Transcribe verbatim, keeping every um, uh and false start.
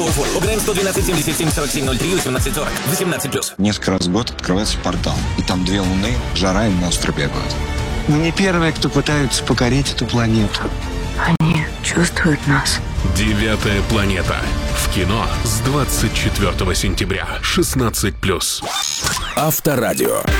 УФО. ОГРН сто двенадцать семьдесят семь сорок семь ноль три восемнадцать сорок. восемнадцать плюс. Несколько раз в год открывается портал. И там две луны, жара и монстры бегают. Мы не первые, кто пытаются покорить эту планету. Они чувствуют нас. «Девятая планета». В кино с двадцать четвёртого сентября. шестнадцать плюс. Авторадио.